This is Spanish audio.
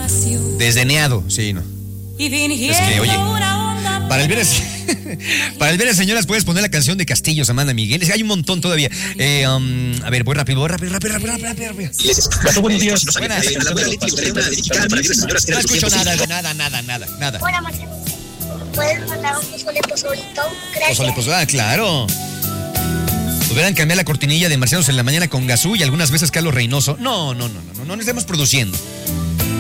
Desdeneado, sí, no. Es que, oye, para el viernes, señoras, puedes poner la canción de Castillos, Amanda Miguel. Hay un montón todavía. A ver, voy rápido. Buenos días. Buenas. No escucho nada. Hola, Marcelo. ¿Puedes mandar un pozolito? Gracias. Pozole, claro. Hubieran cambiado la cortinilla de Marcianos en la mañana con Gazú y algunas veces Carlos Reynoso. No estamos produciendo.